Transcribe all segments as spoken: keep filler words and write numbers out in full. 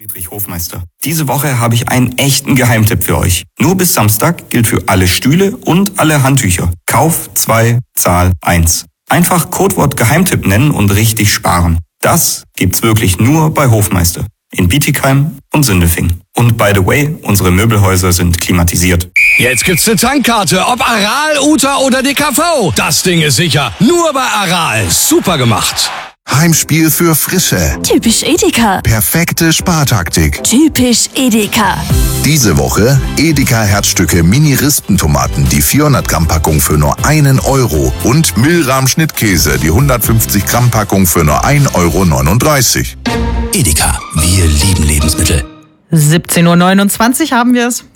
Friedrich Hofmeister. Diese Woche habe ich einen echten Geheimtipp für euch. Nur bis Samstag gilt für alle Stühle und alle Handtücher. Kauf zwei, Zahl eins. Einfach Codewort Geheimtipp nennen und richtig sparen. Das gibt's wirklich nur bei Hofmeister. In Bietigheim und Sindelfingen. Und by the way, unsere Möbelhäuser sind klimatisiert. Jetzt gibt's eine Tankkarte, ob Aral, Uta oder D K V. Das Ding ist sicher. Nur bei Aral. Super gemacht. Heimspiel für Frische. Typisch Edeka. Perfekte Spartaktik. Typisch Edeka. Diese Woche Edeka Herzstücke Mini-Rispentomaten, die vierhundert Gramm Packung für nur einen Euro. Und Milram Schnittkäse, die hundertfünfzig Gramm Packung für nur ein Euro neununddreißig. Edeka, wir lieben Lebensmittel. siebzehn Uhr neunundzwanzig haben wir es.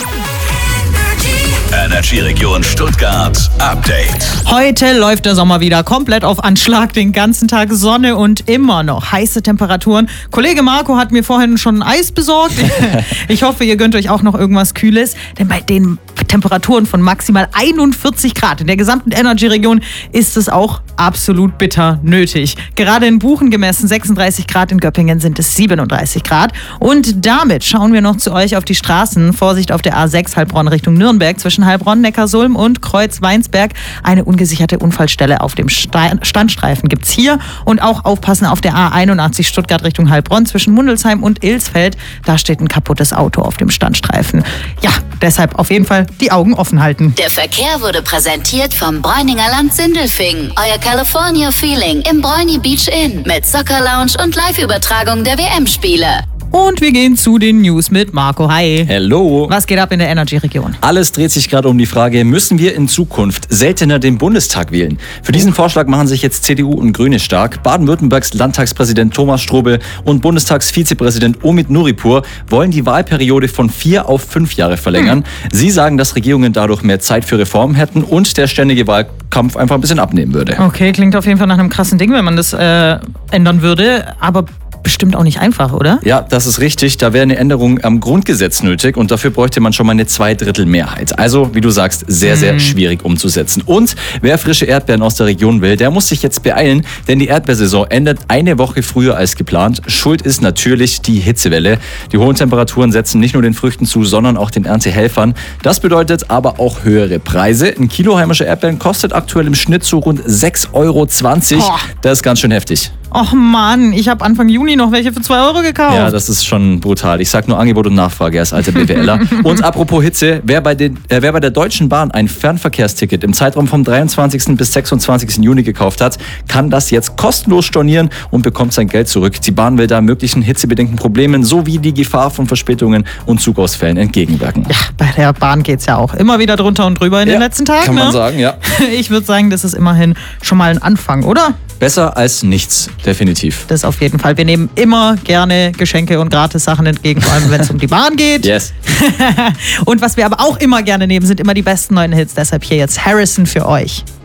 Energy Region Stuttgart Update. Heute läuft der Sommer wieder komplett auf Anschlag. Den ganzen Tag Sonne und immer noch heiße Temperaturen. Kollege Marco hat mir vorhin schon Eis besorgt. Ich hoffe, ihr gönnt euch auch noch irgendwas Kühles. Denn bei den Temperaturen von maximal einundvierzig Grad in der gesamten Energy-Region ist es auch absolut bitter nötig. Gerade in Buchen gemessen sechsunddreißig Grad, in Göppingen sind es siebenunddreißig Grad. Und damit schauen wir noch zu euch auf die Straßen. Vorsicht auf der A sechs Heilbronn Richtung Nürnberg zwischen Heilbronn, Neckarsulm und Kreuz-Weinsberg. Eine ungesicherte Unfallstelle auf dem Standstreifen gibt es hier. Und auch aufpassen auf der A einundachtzig Stuttgart Richtung Heilbronn zwischen Mundelsheim und Ilsfeld. Da steht ein kaputtes Auto auf dem Standstreifen. Ja, deshalb auf jeden Fall die Augen offen halten. Der Verkehr wurde präsentiert vom Bräuninger Land Sindelfingen. Euer California Feeling im Bräuni Beach Inn mit Soccer Lounge und Live-Übertragung der W M-Spiele. Und wir gehen zu den News mit Marco. Hi. Hello. Was geht ab in der Energy-Region? Alles dreht sich gerade um die Frage, müssen wir in Zukunft seltener den Bundestag wählen? Für diesen Vorschlag machen sich jetzt C D U und Grüne stark. Baden-Württembergs Landtagspräsident Thomas Strobel und Bundestagsvizepräsident Omid Nuripur wollen die Wahlperiode von vier auf fünf Jahre verlängern. Hm. Sie sagen, dass Regierungen dadurch mehr Zeit für Reformen hätten und der ständige Wahlkampf einfach ein bisschen abnehmen würde. Okay, klingt auf jeden Fall nach einem krassen Ding, wenn man das äh, ändern würde. Aber bestimmt auch nicht einfach, oder? Ja, das ist richtig. Da wäre eine Änderung am Grundgesetz nötig und dafür bräuchte man schon mal eine Zweidrittelmehrheit. Also, wie du sagst, sehr, sehr hm. schwierig umzusetzen. Und wer frische Erdbeeren aus der Region will, der muss sich jetzt beeilen, denn die Erdbeersaison endet eine Woche früher als geplant. Schuld ist natürlich die Hitzewelle. Die hohen Temperaturen setzen nicht nur den Früchten zu, sondern auch den Erntehelfern. Das bedeutet aber auch höhere Preise. Ein Kilo heimischer Erdbeeren kostet aktuell im Schnitt so rund sechs Euro zwanzig. Boah. Das ist ganz schön heftig. Och Mann, ich habe Anfang Juni noch welche für zwei Euro gekauft. Ja, das ist schon brutal. Ich sag nur Angebot und Nachfrage als alter BWLer. Und apropos Hitze, wer bei, den, äh, wer bei der Deutschen Bahn ein Fernverkehrsticket im Zeitraum vom dreiundzwanzigsten bis sechsundzwanzigsten Juni gekauft hat, kann das jetzt kostenlos stornieren und bekommt sein Geld zurück. Die Bahn will da möglichen hitzebedingten Problemen sowie die Gefahr von Verspätungen und Zugausfällen entgegenwirken. Ja, bei der Bahn geht's ja auch immer wieder drunter und drüber in ja, den letzten Tagen. Kann man ne? sagen, ja. Ich würde sagen, das ist immerhin schon mal ein Anfang, oder? Besser als nichts, definitiv. Das auf jeden Fall. Wir nehmen immer gerne Geschenke und Gratis-Sachen entgegen, vor allem wenn es um die Bahn geht. Yes. Und was wir aber auch immer gerne nehmen, sind immer die besten neuen Hits. Deshalb hier jetzt Harrison für euch.